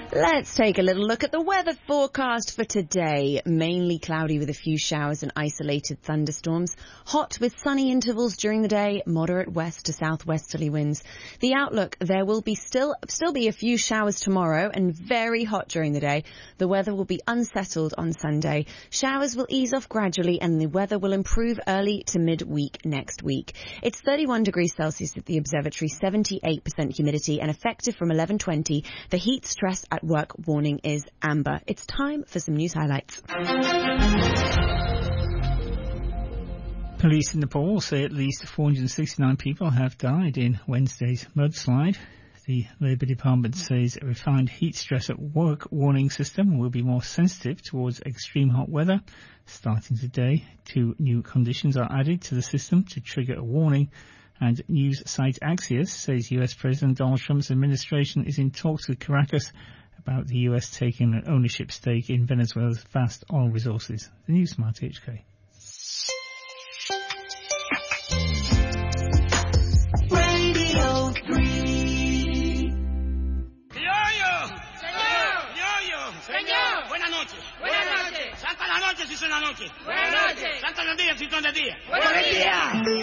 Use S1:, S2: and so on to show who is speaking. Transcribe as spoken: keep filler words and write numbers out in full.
S1: Let's take a little look at the weather forecast for today. Mainly cloudy with a few showers and isolated thunderstorms. Hot with sunny intervals during the day. Moderate west to southwesterly winds. The outlook, there will be still still be a few showers tomorrow and very hot during the day. The weather will be unsettled on Sunday. Showers will ease off gradually and the weather will improve early to mid-week next week. It's thirty-one degrees Celsius at the observatory, seventy-eight percent humidity and effective from eleven twenty. The heat stress at work warning is amber. It's time for some news highlights.
S2: Police in Nepal say at least four hundred sixty-nine people have died in Wednesday's mudslide. The Labour Department says a refined heat stress at work warning system will be more sensitive towards extreme hot weather. Starting today, two new conditions are added to the system to trigger a warning. And news site Axios says U S President Donald Trump's administration is in talks with Caracas about the U S taking an ownership stake in Venezuela's vast oil resources. The News Smart H K.
S3: Radio three.
S4: ¡Criollo! ¡Señor! ¡Criollo!
S3: ¡Señor!
S4: Buenas noches.
S3: Buenas noches.
S4: Santa la noche si son la noche.
S3: Buenas noches.
S4: Santa los días si son de día.
S3: Buenos días.